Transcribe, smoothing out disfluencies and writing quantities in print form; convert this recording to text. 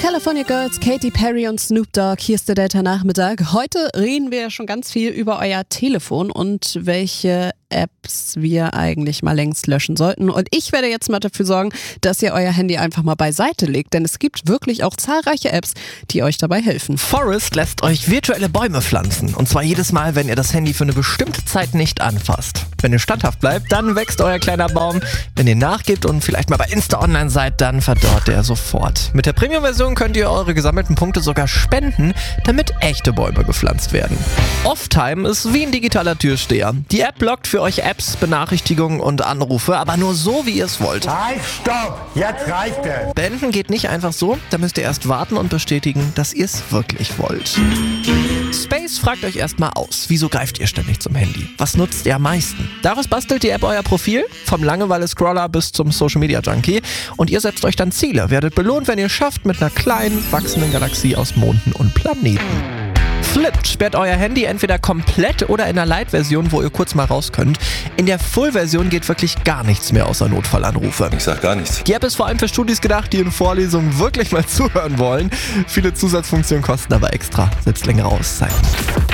California Girls, Katy Perry und Snoop Dogg, hier ist der Delta-Nachmittag. Heute reden wir schon ganz viel über euer Telefon und welche Apps wir eigentlich mal längst löschen sollten. Und ich werde jetzt mal dafür sorgen, dass ihr euer Handy einfach mal beiseite legt, denn es gibt wirklich auch zahlreiche Apps, die euch dabei helfen. Forest lässt euch virtuelle Bäume pflanzen. Und zwar jedes Mal, wenn ihr das Handy für eine bestimmte Zeit nicht anfasst. Wenn ihr standhaft bleibt, dann wächst euer kleiner Baum. Wenn ihr nachgibt und vielleicht mal bei Insta online seid, dann verdorrt er sofort. Mit der Premium-Version könnt ihr eure gesammelten Punkte sogar spenden, damit echte Bäume gepflanzt werden. Offtime ist wie ein digitaler Türsteher. Die App blockt für euch Apps, Benachrichtigungen und Anrufe, aber nur so, wie ihr es wollt. Halt, stopp! Jetzt reicht es! Beenden geht nicht einfach so, da müsst ihr erst warten und bestätigen, dass ihr es wirklich wollt. Space fragt euch erstmal aus, wieso greift ihr ständig zum Handy? Was nutzt ihr am meisten? Daraus bastelt die App euer Profil, vom Langeweile-Scroller bis zum Social-Media-Junkie, und ihr setzt euch dann Ziele, werdet belohnt, wenn ihr es schafft, mit einer kleinen, wachsenden Galaxie aus Monden und Planeten. Flipped sperrt euer Handy entweder komplett oder in der Lite-Version, wo ihr kurz mal raus könnt. In der Full-Version geht wirklich gar nichts mehr außer Notfallanrufe. Ich sag gar nichts. Die App ist vor allem für Studis gedacht, die in Vorlesungen wirklich mal zuhören wollen. Viele Zusatzfunktionen kosten aber extra, selbst längere Auszeiten.